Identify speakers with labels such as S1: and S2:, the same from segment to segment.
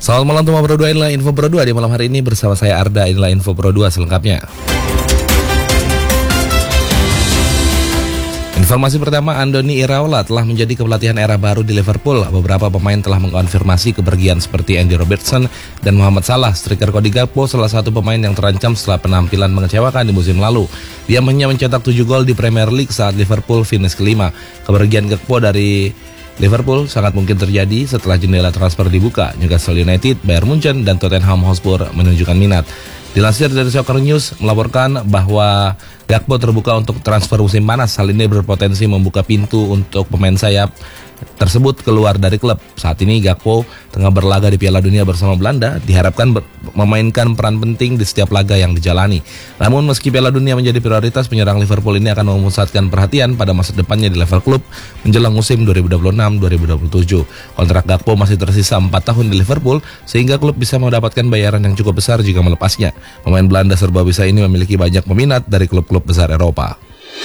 S1: Selamat malam teman Pro 2, inilah Info Pro 2 di malam hari ini bersama saya Arda, inilah Info Pro 2 selengkapnya. Informasi pertama, Andoni Iraola telah menjadi kepelatihan era baru di Liverpool. Beberapa pemain telah mengkonfirmasi kepergian seperti Andy Robertson dan Mohamed Salah. Striker Cody Gakpo salah satu pemain yang terancam setelah penampilan mengecewakan di musim lalu. Dia hanya mencetak 7 gol di Premier League saat Liverpool finish kelima. Kepergian Gakpo dari Liverpool sangat mungkin terjadi setelah jendela transfer dibuka. Newcastle United, Bayern Munchen, dan Tottenham Hotspur menunjukkan minat. Dilansir dari Soccer News melaporkan bahwa Gakpo terbuka untuk transfer musim panas. Hal ini berpotensi membuka pintu untuk pemain sayap tersebut keluar dari klub. Saat ini Gakpo tengah berlaga di Piala Dunia bersama Belanda, diharapkan memainkan peran penting di setiap laga yang dijalani. Namun meski Piala Dunia menjadi prioritas, penyerang Liverpool ini akan memusatkan perhatian pada masa depannya di level klub menjelang musim 2026-2027. Kontrak Gakpo masih tersisa 4 tahun di Liverpool, sehingga klub bisa mendapatkan bayaran yang cukup besar jika melepasnya. Pemain Belanda serba bisa ini memiliki banyak peminat dari klub-klub besar Eropa.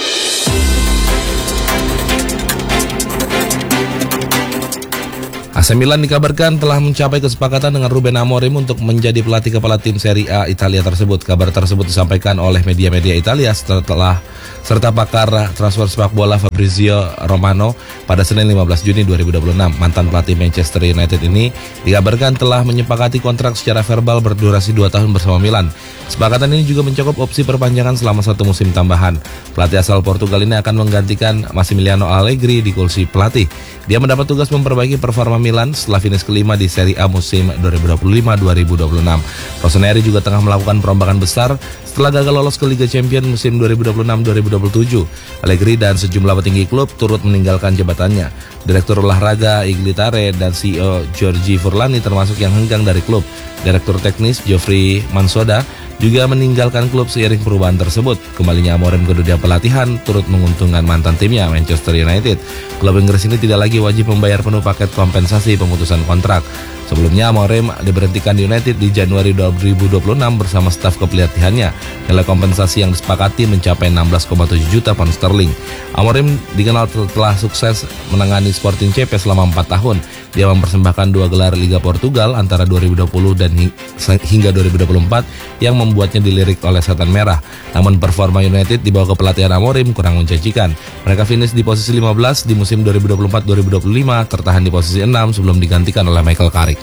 S1: AC Milan dikabarkan telah mencapai kesepakatan dengan Ruben Amorim untuk menjadi pelatih kepala tim Serie A Italia tersebut. Kabar tersebut disampaikan oleh media-media Italia serta pakar transfer sepak bola Fabrizio Romano pada Senin 15 Juni 2026. Mantan pelatih Manchester United ini dikabarkan telah menyepakati kontrak secara verbal berdurasi 2 tahun bersama Milan. Kesepakatan ini juga mencakup opsi perpanjangan selama 1 musim tambahan. Pelatih asal Portugal ini akan menggantikan Massimiliano Allegri di kursi pelatih. Dia mendapat tugas memperbaiki performa Milan setelah finish kelima di Serie A musim 2025-2026. Rossoneri juga tengah melakukan perombakan besar setelah gagal lolos ke Liga Champions musim 2026-2027. Allegri dan sejumlah petinggi klub turut meninggalkan jabatannya. Direktur olahraga Iglitare dan CEO Giorgi Furlani termasuk yang hengkang dari klub. Direktur teknis Geoffrey Mansoda juga meninggalkan klub seiring perubahan tersebut. Kembalinya Amorim ke dunia pelatihan turut menguntungkan mantan timnya Manchester United. Klub Inggris ini tidak lagi wajib membayar penuh paket kompensasi pemutusan kontrak. Sebelumnya Amorim diberhentikan di United di Januari 2026 bersama staf kepelatihannya. Nilai kompensasi yang disepakati mencapai 16,7 juta pound sterling. Amorim dikenal telah sukses menangani Sporting CP selama 4 tahun. Dia mempersembahkan 2 gelar Liga Portugal antara 2020 dan hingga 2024 yang membuatnya dilirik oleh Setan Merah. Namun performa United di bawah kepelatihan Amorim kurang menjanjikan. Mereka finish di posisi 15 di musim 2024-2025, tertahan di posisi 6 sebelum digantikan oleh Michael Carrick.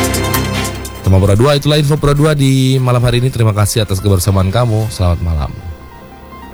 S1: Teman Pro 2, itulah Info Pro 2 di malam hari ini. Terima kasih atas kebersamaan kamu. Selamat malam.